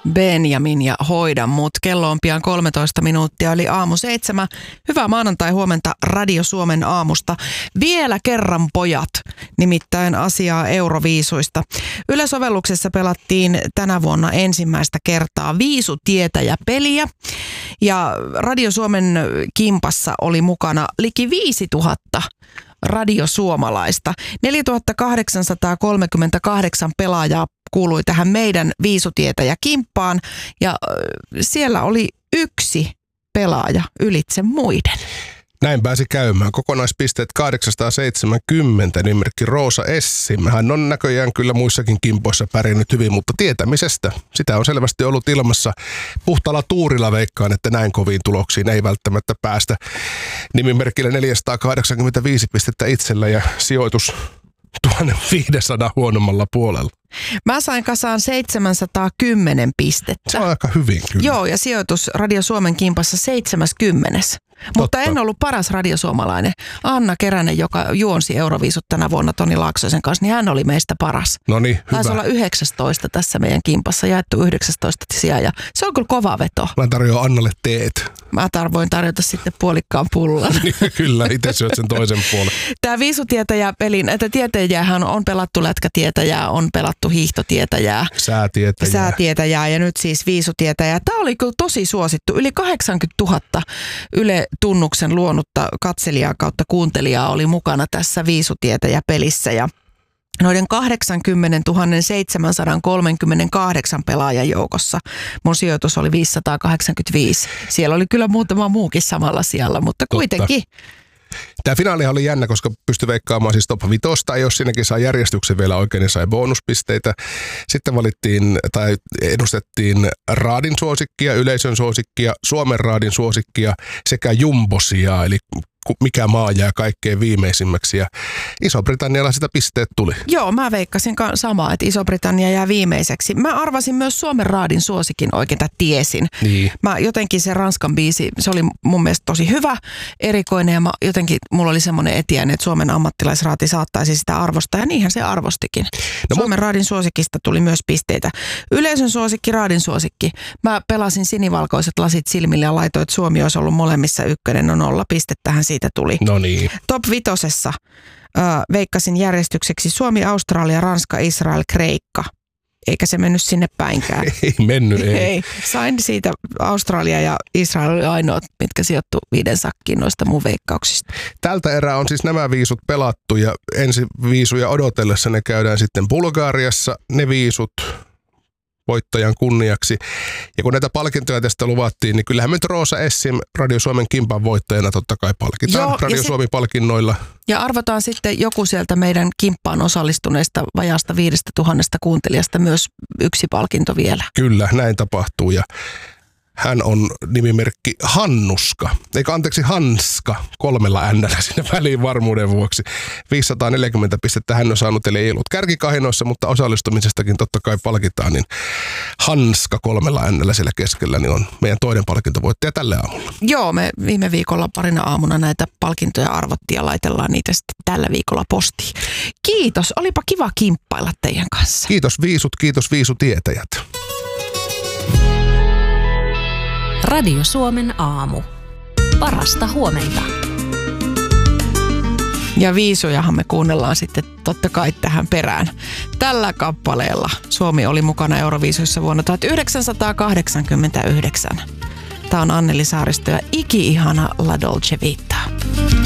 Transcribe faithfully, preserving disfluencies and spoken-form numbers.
Benjamin ja Hoida mut. Kello on pian kolmetoista minuuttia, eli aamu seitsemän. Hyvää maanantai huomenta Radio Suomen aamusta. Vielä kerran pojat, nimittäin asiaa Euroviisuista. Yle-sovelluksessa pelattiin tänä vuonna ensimmäistä kertaa Viisutietäjä-peliä. Ja Radio Suomen kimpassa oli mukana liki viisituhatta radiosuomalaista. neljätuhattakahdeksansataakolmekymmentäkahdeksan pelaajaa kuului tähän meidän Viisutietäjä-kimppaan ja siellä oli yksi pelaaja ylitse muiden. Näin pääsi käymään. Kokonaispisteet kahdeksansataaseitsemänkymmentä, nimimerkki Roosa Essim. Hän on näköjään kyllä muissakin kimpoissa pärjännyt hyvin, mutta tietämisestä. Sitä on selvästi ollut ilmassa. Puhtaalla tuurilla veikkaan, että näin koviin tuloksiin ei välttämättä päästä. Nimimerkillä neljäsataakahdeksankymmentäviisi pistettä itsellä ja sijoitus tuhatviisisataa huonommalla puolella. Mä sain kasaan seitsemänsataakymmenen pistettä. Se on aika hyvin kyllä. Joo, ja sijoitus Radio Suomen kimpassa seitsemänkymmentä. Mutta en ollut paras radiosuomalainen. Anna Keränen, joka juonsi Euroviisut tänä vuonna Toni Laaksosen kanssa, niin hän oli meistä paras. No niin, hyvä. Taisi olla yhdeksäntoista tässä meidän kimpassa, jaettu yhdeksäntoista sijaa. Ja se on kyllä kova veto. Mä tarjoan Annalle teet. Mä tar- voin tarjota sitten puolikkaan pullan. Kyllä, itse syöt sen toisen puolen. Tämä Viisutietäjä-pelin, että tietäjäähän on pelattu lätkätietäjää, on pelattu hiihtotietäjää. Säätietäjää. Säätietäjää ja nyt siis Viisutietäjää. Tämä oli kyllä tosi suosittu. Yli kahdeksankymmentätuhatta Yle tunnuksen luonutta katselijaa kautta kuuntelijaa oli mukana tässä Viisutietäjä-pelissä ja noiden kahdeksankymmentätuhatta seitsemänsataakolmekymmentäkahdeksan pelaajan joukossa mun sijoitus oli viisisataakahdeksankymmentäviisi. Siellä oli kyllä muutama muukin samalla sijalla, mutta kuitenkin. Totta. Tämä finaalihan oli jännä, koska pystyi veikkaamaan siis top vitosta, jos siinäkin saa järjestyksen vielä oikein, niin sai bonuspisteitä. Sitten valittiin tai edustettiin raadin suosikkia, yleisön suosikkia, Suomen raadin suosikkia sekä jumbosia, eli mikä maa jää kaikkein viimeisimmäksi. Ja Iso-Britannialla sitä pisteet tuli. Joo, mä veikkasin samaa, että Iso-Britannia jää viimeiseksi. Mä arvasin myös Suomen raadin suosikin oikein, tai tiesin. Niin. Mä jotenkin se Ranskan biisi, se oli mun mielestä tosi hyvä, erikoinen ja mä jotenkin mulla oli semmoinen etiäinen, että Suomen ammattilaisraati saattaisi sitä arvostaa ja niinhän se arvostikin. No, Suomen mu- raadin suosikista tuli myös pisteitä. Yleisön suosikki, raadin suosikki. Mä pelasin sinivalkoiset lasit silmille ja laitoin, että Suomi olisi ollut molemmissa ykkönen. No nolla pistettä siitä tuli. No niin. Top vitosessa äh, veikkasin järjestykseksi Suomi, Australia, Ranska, Israel, Kreikka. Eikä se mennyt sinne päinkään. Ei mennyt, ei. ei. Sain siitä Australia ja Israel oli ainoat, mitkä sijoittu viiden sakkiin noista mun veikkauksista. Tältä erää on siis nämä viisut pelattu ja ensi viisuja odotellessa ne käydään sitten Bulgariassa, ne viisut voittajan kunniaksi. Ja kun näitä palkintoja tästä luvattiin, niin kyllähän me nyt Roosa Essim Radio Suomen kimpan voittajana totta kai palkitaan Joo, Radio Suomi-palkinnoilla. Ja arvotaan sitten joku sieltä meidän kimppaan osallistuneista vajaasta viidestä tuhannesta kuuntelijasta myös yksi palkinto vielä. Kyllä, näin tapahtuu ja hän on nimimerkki Hannuska, eikä anteeksi Hanska, kolmella N:llä sinne väliin varmuuden vuoksi. viisisataaneljäkymmentä pistettä hän on saanut, eli ei ollut kärkikahinoissa, mutta osallistumisestakin totta kai palkitaan, niin Hanska kolmella N:llä siellä keskellä niin on meidän toinen palkintovoittaja tälle aamulla. Joo, me viime viikolla parina aamuna näitä palkintoja arvottiin ja laitellaan niitä sitten tällä viikolla postiin. Kiitos, olipa kiva kimppailla teidän kanssa. Kiitos viisut, kiitos viisutietäjät. Radio Suomen aamu. Parasta huomenta. Ja viisujahan me kuunnellaan sitten totta kai tähän perään. Tällä kappaleella Suomi oli mukana Euroviisuissa vuonna tuhatyhdeksänsataakahdeksankymmentäyhdeksän. Tämä on Anneli Saaristo ja iki-ihana La Dolce Vita.